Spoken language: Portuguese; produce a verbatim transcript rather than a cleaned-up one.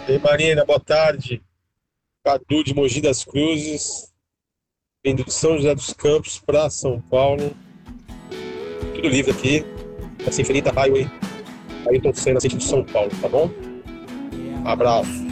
Ei, Marina, boa tarde. Cadu de Mogi das Cruzes, vindo de São José dos Campos para São Paulo. Tudo livre aqui, essa infinita highway Ayrton Senna, sentido São Paulo, tá bom? Abraço.